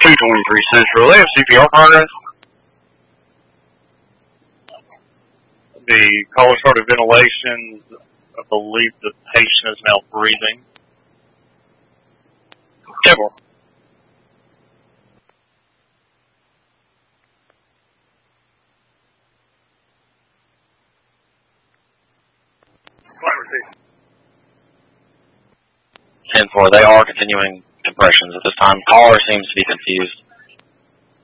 223 Central. They have CPR progress. The caller started ventilation. I believe the patient is now breathing. Table. Ten four. They are continuing compressions at this time. Caller seems to be confused.